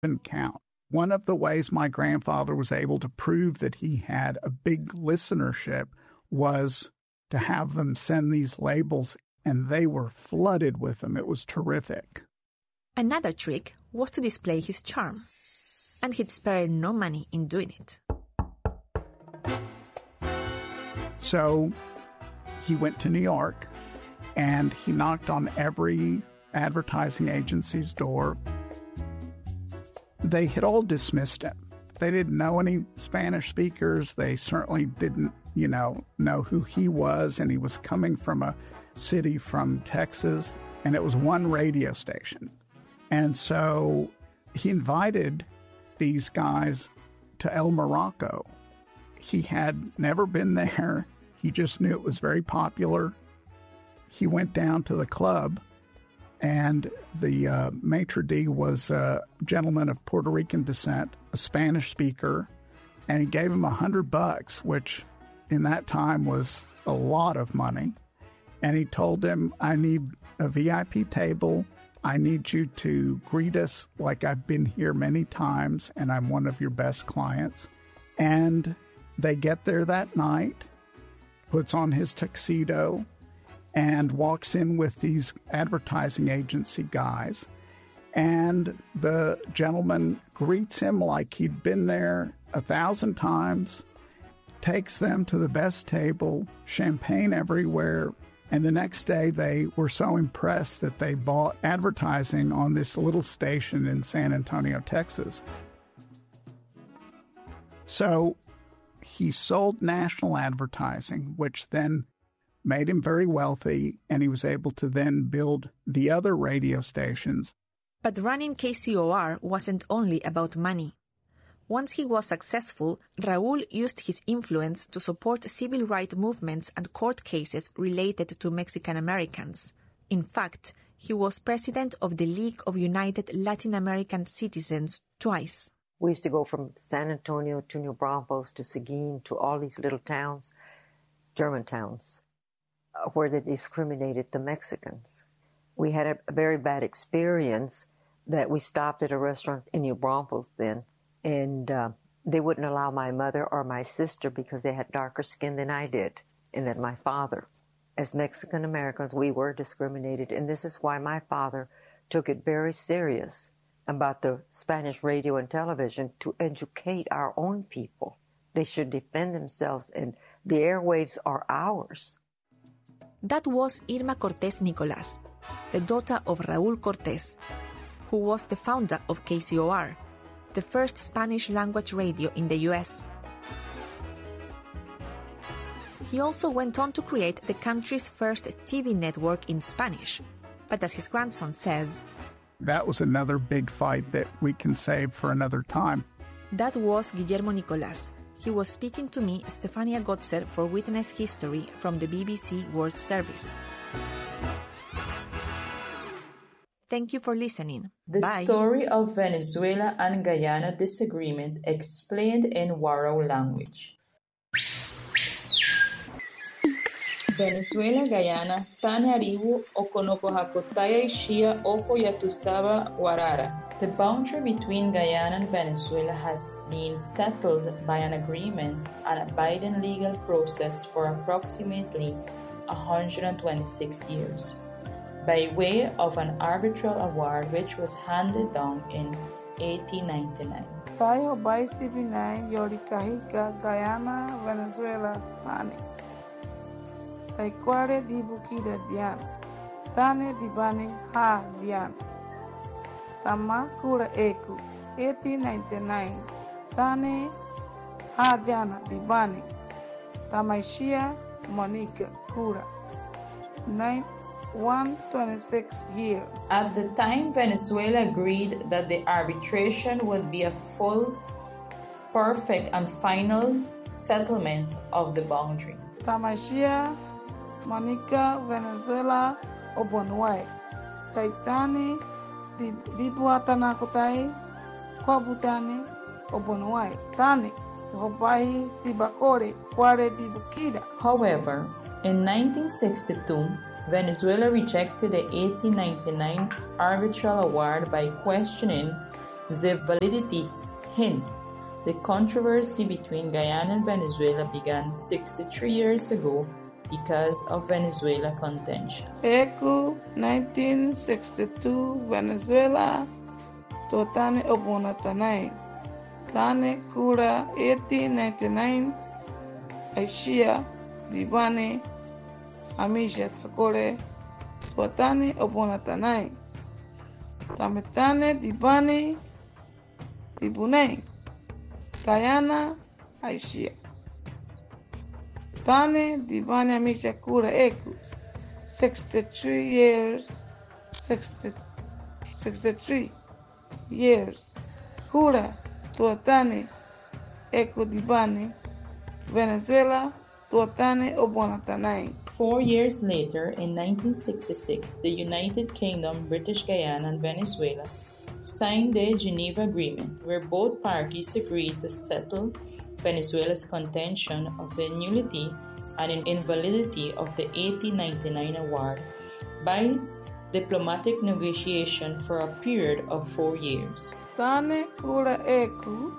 count. One of the ways my grandfather was able to prove that he had a big listenership was to have them send these labels, and they were flooded with them. It was terrific. Another trick was to display his charm, and he'd spare no money in doing it. So he went to New York, and he knocked on every advertising agency's door. They had all dismissed him. They didn't know any Spanish speakers. They certainly didn't, know who he was, and he was coming from a city from Texas, and it was one radio station. And so he invited these guys to El Morocco. He had never been there. He just knew it was very popular. He went down to the club, and the maitre d' was a gentleman of Puerto Rican descent, a Spanish speaker, and he gave him $100, which in that time was a lot of money. And he told him, I need a VIP table. I need you to greet us like I've been here many times, and I'm one of your best clients. And they get there that night, puts on his tuxedo, and walks in with these advertising agency guys. And the gentleman greets him like he'd been there 1,000 times, takes them to the best table, champagne everywhere. And the next day they were so impressed that they bought advertising on this little station in San Antonio, Texas. So he sold national advertising, which then made him very wealthy, and he was able to then build the other radio stations. But running KCOR wasn't only about money. Once he was successful, Raúl used his influence to support civil rights movements and court cases related to Mexican Americans. In fact, he was president of the League of United Latin American Citizens twice. We used to go from San Antonio to New Braunfels to Seguin to all these little towns, German towns, where they discriminated the Mexicans. We had a very bad experience that we stopped at a restaurant in New Braunfels then, and they wouldn't allow my mother or my sister because they had darker skin than I did, and then my father. As Mexican Americans, we were discriminated, and this is why my father took it very serious about the Spanish radio and television to educate our own people. They should defend themselves, and the airwaves are ours. That was Irma Cortés Nicolás, the daughter of Raúl Cortés, who was the founder of KCOR, the first Spanish-language radio in the U.S. He also went on to create the country's first TV network in Spanish. But as his grandson says, that was another big fight that we can save for another time. That was Guillermo Nicolás. He was speaking to me, Stefania Gotzer, for Witness History from the BBC World Service. Thank you for listening. The Bye. Story of Venezuela and Guyana Disagreement explained in Warao language. Venezuela, Guyana, Tane Ariwu, Okonoko Hakotaya Ishia, Oko Yatusaba, Warara. The boundary between Guyana and Venezuela has been settled by an agreement and a Biden legal process for approximately 126 years, by way of an arbitral award which was handed down in 1899. Tayo Baisi Binay, Yorikahika, Guyana, Venezuela, Tane. Taikware di Bukida Dian, Tane di Bani Ha Dian. Tama Kura Eku, 1899, Tane Ha Diana di Bani. Tamaishia Monica Kura, 126 years. At the time, Venezuela agreed that the arbitration would be a full, perfect, and final settlement of the boundary. Tamashia, Monica, Venezuela, Obonwai, Taitani, Dibuatana Kotai, Kobutani, Obonwai, Tani, Hobai, Sibakore, Kware Dibukida. However, in 1962, Venezuela rejected the 1899 arbitral award by questioning The validity. Hence, the controversy between Guyana and Venezuela began 63 years ago because of Venezuela contention. Eku 1962 Venezuela Totane Obonatanai Tane Kura 1899 Aishia Bibane Amisha Takore Totane Obonatanai Tametane Dibane Dibune Guyana Aishia Tane Dibane Amisha Kura Ekus 63 years Kura Tuatane Eku Dibane Venezuela Tuatane Obonatanai. 4 years later, in 1966, the United Kingdom, British Guyana, and Venezuela signed the Geneva Agreement, where both parties agreed to settle Venezuela's contention of the nullity and invalidity of the 1899 award by diplomatic negotiation for a period of 4 years. Tane Kura Eku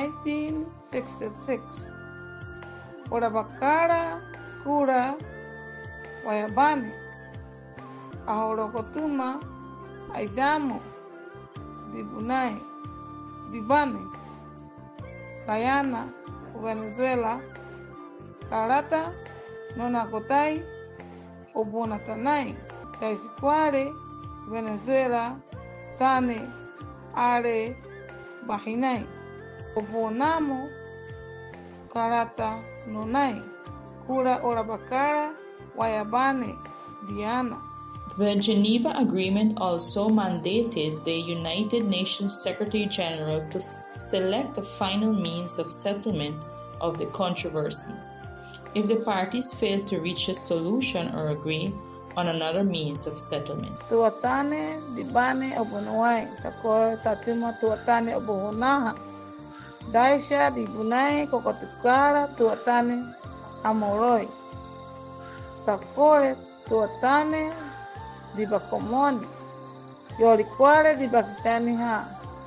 1966 Orabakara Kura Wayabane Ahorokotuma Aidamo Dibunai Dibane Guyana Venezuela Karata Nonakotai Obonatanai Kaisikware Venezuela Tane Are Bahinai Obonamo Karata Nonai Kura Orabakara Wayabane Diana. The Geneva Agreement also mandated the United Nations Secretary-General to select a final means of settlement of the controversy. If the parties failed to reach a solution or agree on another means of settlement. Tuatane Dibane Obonuai Tako Tatima Tuatane Obohunaha Daisha Dibunai Kokotukara Tuatane Amoroi Takore Tuatane Dibakomoni Yolikware Dibakitani Ha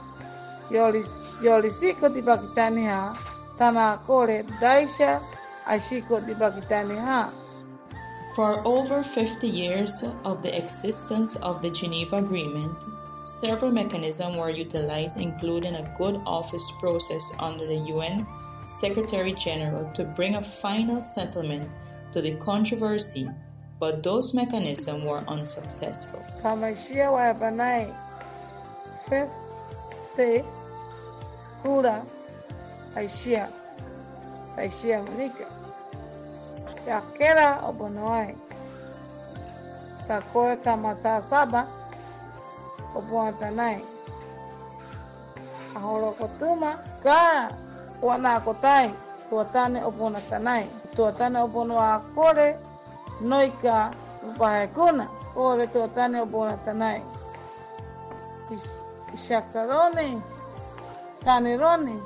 Yolisiko Dibakitani Ha Tanakore Daisha Ashiko Dibakitani Ha. For over 50 years of the existence of the Geneva Agreement, several mechanisms were utilized, including a good office process under the UN Secretary-General to bring a final settlement to the controversy, but those mechanisms were unsuccessful. Kamashia Wabanai 50 Kura Aishia Monica Yakera Obonoai Takore Tamasa Saba Obonatanai Ahorokotuma Kara Wanakotai Tuatane Obonatanai Tuatane Obonoa Kore Noika Upahekuna Kore Tuatane Obonatanai Shakarone Tanirone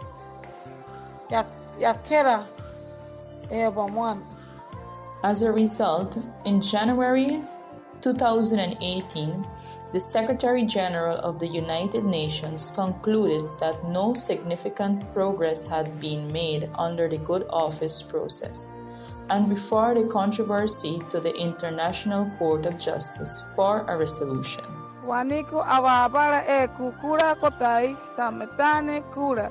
Yakera Eobamwan. As a result, in January 2018, the Secretary-General of the United Nations concluded that no significant progress had been made under the good office process and referred the controversy to the International Court of Justice for a resolution. Waniku awabara kukura kotai tametane kura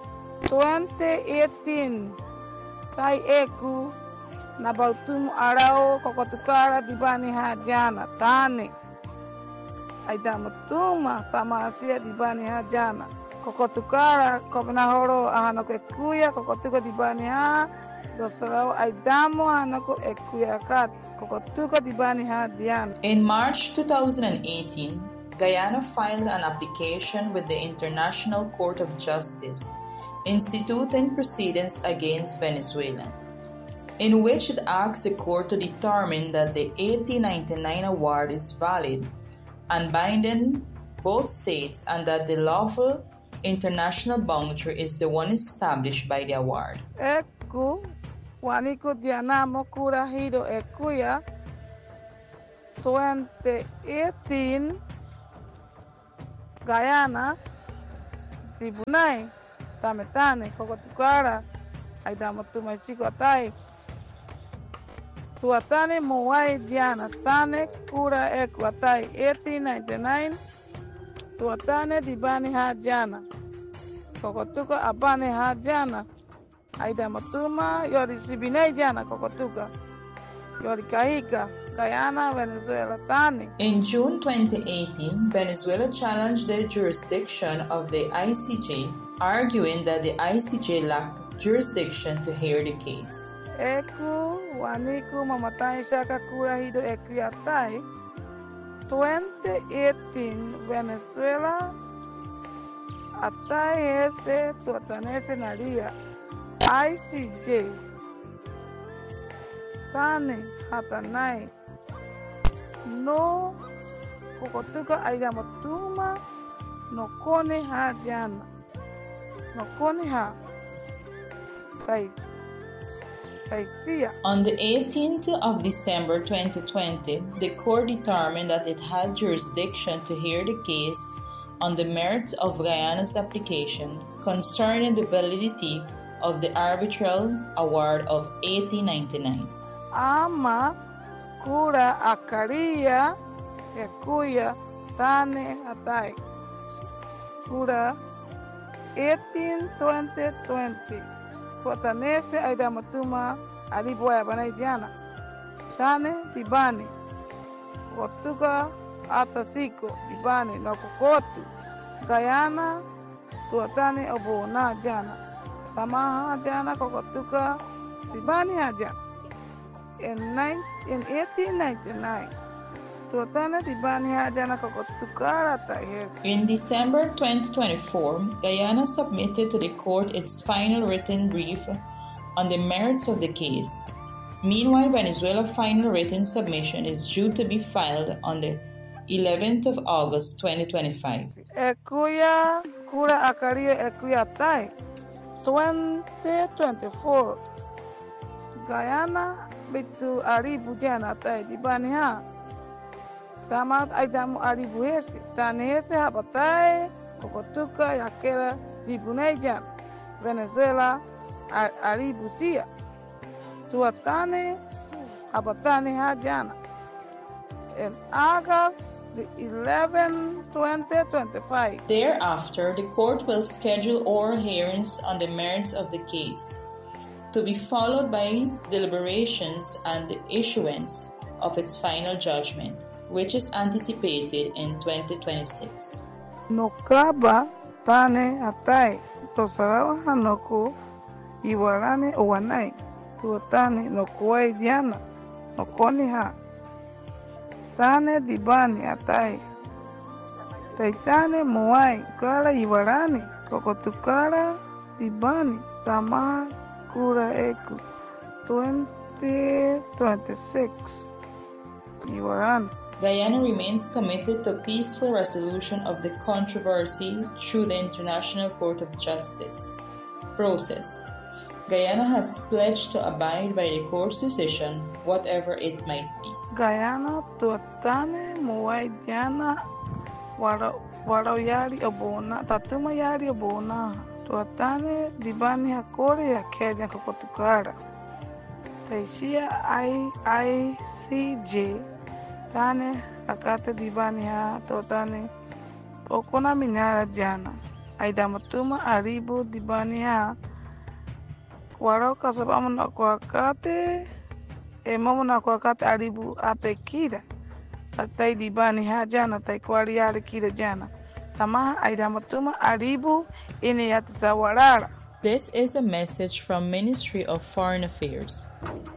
2018 tai eku nabautumu arao kokotukara dibani hajana tane aidamutuma tamasia dibani hajana kokotukara kobenahoro ahanoko ekuya kokotuko dibani ha dosarao aidamo ahanoko ekuya kat kokotuko dibani ha diana. In March 2018, Guyana filed an application with the International Court of Justice instituting proceedings against Venezuela, in which it asks the court to determine that the 1899 award is valid and binding both states and that the lawful international boundary is the one established by the award. Eku waniko dianamo kura hiro ekuya 2018 Guyana Tibunai, Tametane, Cocotucara, Aidamatuma Chico Atai, Tuatane Moai Diana, Tane, Kura Equatai, 1899, Tuatane Dibani Hajana, Cocotuca Abane Hajana, Aidamatuma, Yori Sibine Diana, Cocotuca, Yori Caica, Guyana, Venezuela, Tani. In June 2018, Venezuela challenged the jurisdiction of the ICJ, arguing that the ICJ lacked jurisdiction to hear the case. Eku, Waniku, Mamatai, Shaka, Kura, Hido, Equiatai, 2018, Venezuela, Atai, Ese, Tuatanese, Naria, ICJ, Tani, Hatanai, no Cocotuca Aidamatuma, no Kone Ha Diana, no Kone Ha Taisia. On the 18th of December 2020, the court determined that it had jurisdiction to hear the case on the merits of Guyana's application concerning the validity of the arbitral award of 1899. Ama Kura Akaria Ekuya Tane Atai Kura 18-2020 Fuatanese Aidamatuma Aliboya Banaidiana Tane Dibani Kotuka Atasiko Dibani Nokokotu Guyana Tuatane Obona Jana Tamaha Jana Kokotuka Sibani Hajana. In 1899, in December 2024, Guyana submitted to the court its final written brief on the merits of the case. Meanwhile, Venezuela's final written submission is due to be filed on the 11th of August 2025. Ekuya Kura Akaria Ekuya Tai 2024 Guyana Bitu Aribu Jana Tai Dibani Ha Tamat Aidamu Aribu Hesi Tani Hesi Habatai Cocotuca Yakera Dibunejan Venezuela Aribu Sia Tuatane Habatani Hajana. In August 11, 2025. Thereafter, the court will schedule oral hearings on the merits of the case, to be followed by deliberations and the issuance of its final judgment, which is anticipated in 2026. Nokaba Tane Atai Tosarawa Hanoko Iwarane Owanai Tuatane Nokuai Diana Nokoniha Tane Dibani Atai Taitane Moai Kala Iwarani Kokotukara Dibani Tama Kura Eku 2026 Iwarani. Guyana remains committed to peaceful resolution of the controversy through the International Court of Justice process. Guyana has pledged to abide by the court's decision, whatever it might be. Guyana tuatane Moai Diana Waroyari Abona Tatuma Yari Abona tuatane Dibani Hakore ya Kenya Kokotukara Taishia ICJ Tane Akate Dibani Ha tuatane Okona Minara Jana Aidamatuma Aribu Dibani Ha Waro Kasabamu na Kwakate Emamuna Kwakate Aribu Atekida Tai Dibani Ha Jana Tai Kwari Yari Kida Jana Tamaha Aidamatuma Aribu Iniyatizawarara. This is a message from Ministry of Foreign Affairs.